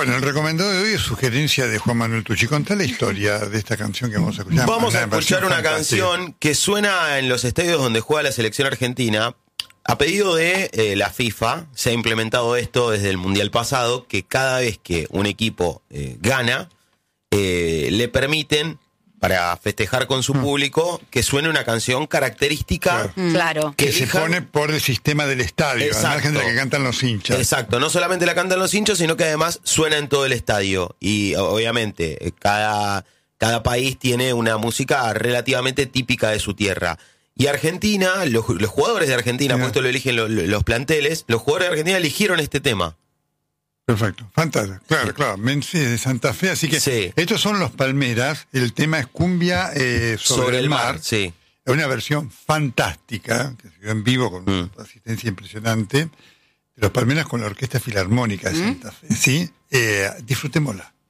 Bueno, el recomendado de hoy es sugerencia de Juan Manuel Tucci. Contá la historia de esta canción que vamos a escuchar. Vamos a escuchar una fantástica. canción que suena en los estadios donde juega la selección argentina. A pedido de la FIFA, se ha implementado esto desde el Mundial pasado, que cada vez que un equipo gana, le permiten, para festejar con su público, que suene una canción característica. Claro. Que se elijan- pone por el sistema del estadio, al Exacto. margen de la que cantan los hinchas. Exacto, no solamente la cantan los hinchas, sino que además suena en todo el estadio. Y obviamente cada país tiene una música relativamente típica de su tierra. Y Argentina, los jugadores de Argentina, Sí. pues esto lo eligen los planteles, los jugadores de Argentina eligieron este tema. Perfecto, fantástico. Claro. Menzi de Santa Fe, así que Sí. estos son los Palmeras. El tema es Cumbia sobre el mar. Sí. Es una versión fantástica, que se dio en vivo con una asistencia impresionante, de los Palmeras con la Orquesta Filarmónica de Santa Fe. ¿Sí? Disfrutémosla.